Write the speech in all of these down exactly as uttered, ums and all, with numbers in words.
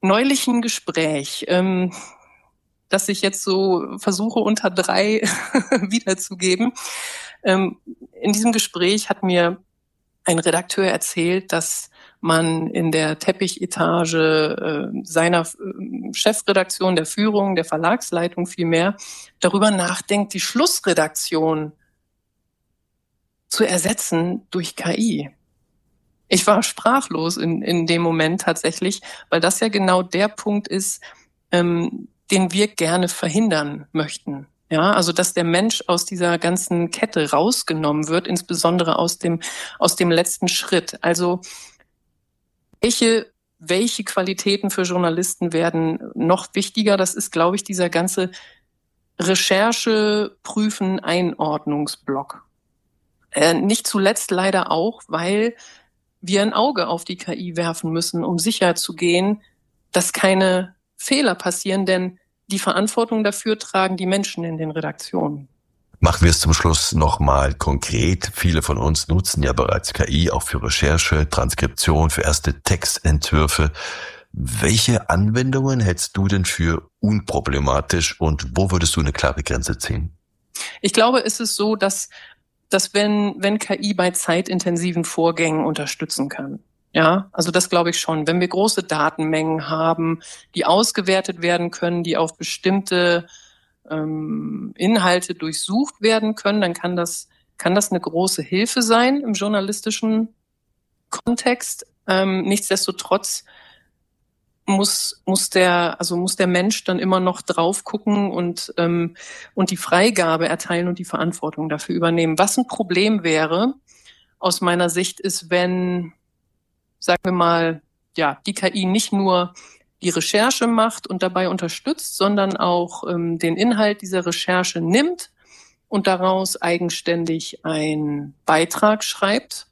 neulich ein Gespräch, ähm, das ich jetzt so versuche unter drei wiederzugeben. Ähm, in diesem Gespräch hat mir ein Redakteur erzählt, dass man in der Teppichetage äh, seiner äh, Chefredaktion, der Führung, der Verlagsleitung vielmehr darüber nachdenkt, die Schlussredaktion zu ersetzen durch K I. Ich war sprachlos in, in dem Moment tatsächlich, weil das ja genau der Punkt ist, ähm, den wir gerne verhindern möchten. Ja, also dass der Mensch aus dieser ganzen Kette rausgenommen wird, insbesondere aus dem aus dem letzten Schritt. Also welche welche Qualitäten für Journalisten werden noch wichtiger? Das ist, glaube ich, dieser ganze Recherche, Prüfen, Einordnungsblock. Äh, nicht zuletzt leider auch, weil wir ein Auge auf die K I werfen müssen, um sicher zu gehen, dass keine Fehler passieren, denn die Verantwortung dafür tragen die Menschen in den Redaktionen. Machen wir es zum Schluss nochmal konkret. Viele von uns nutzen ja bereits K I auch für Recherche, Transkription, für erste Textentwürfe. Welche Anwendungen hältst du denn für unproblematisch und wo würdest du eine klare Grenze ziehen? Ich glaube, es ist so, dass, dass wenn, wenn K I bei zeitintensiven Vorgängen unterstützen kann, ja, also das glaube ich schon. Wenn wir große Datenmengen haben, die ausgewertet werden können, die auf bestimmte ähm, Inhalte durchsucht werden können, dann kann das kann das eine große Hilfe sein im journalistischen Kontext. Ähm, nichtsdestotrotz muss muss der also muss der Mensch dann immer noch drauf gucken und ähm, und die Freigabe erteilen und die Verantwortung dafür übernehmen. Was ein Problem wäre aus meiner Sicht ist, wenn, sagen wir mal, ja, die K I nicht nur die Recherche macht und dabei unterstützt, sondern auch ähm, den Inhalt dieser Recherche nimmt und daraus eigenständig einen Beitrag schreibt,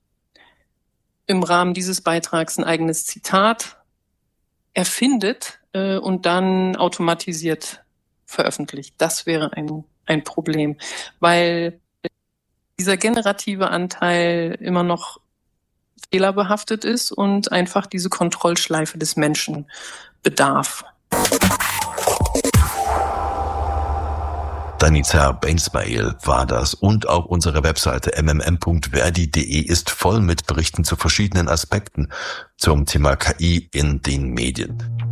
im Rahmen dieses Beitrags ein eigenes Zitat erfindet äh, und dann automatisiert veröffentlicht. Das wäre ein, ein Problem, weil dieser generative Anteil immer noch fehlerbehaftet ist und einfach diese Kontrollschleife des Menschen bedarf. Danica Bainsmail war das und auch unsere Webseite m m m punkt verdi punkt de ist voll mit Berichten zu verschiedenen Aspekten zum Thema K I in den Medien.